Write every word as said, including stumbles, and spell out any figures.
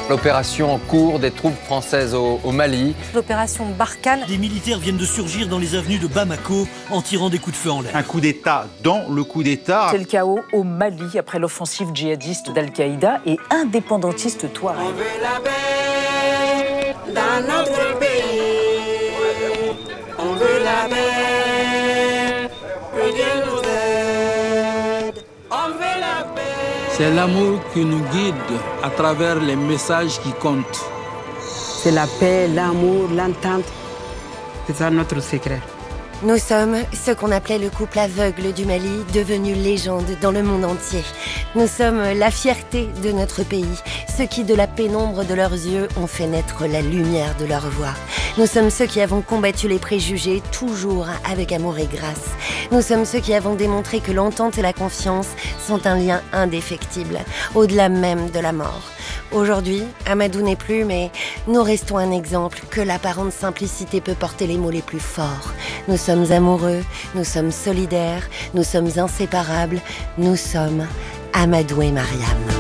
L'opération en cours des troupes françaises au, au Mali. L'opération Barkhane. Des militaires viennent de surgir dans les avenues de Bamako en tirant des coups de feu en l'air. Un coup d'État dans le coup d'État. C'est le chaos au Mali après l'offensive djihadiste d'Al-Qaïda et indépendantiste touareg. On veut la paix dans notre pays. On veut la paix. Que Dieu nous aide. On veut la paix. C'est l'amour qui nous guide à travers les messages qui comptent. C'est la paix, l'amour, l'entente. C'est ça notre secret. Nous sommes ce qu'on appelait le couple aveugle du Mali, devenu légende dans le monde entier. Nous sommes la fierté de notre pays, ceux qui, de la pénombre de leurs yeux, ont fait naître la lumière de leur voix. Nous sommes ceux qui avons combattu les préjugés, toujours avec amour et grâce. Nous sommes ceux qui avons démontré que l'entente et la confiance sont un lien indéfectible, au-delà même de la mort. Aujourd'hui, Amadou n'est plus, mais nous restons un exemple que l'apparente simplicité peut porter les mots les plus forts. Nous sommes amoureux, nous sommes solidaires, nous sommes inséparables, nous sommes Amadou et Mariam.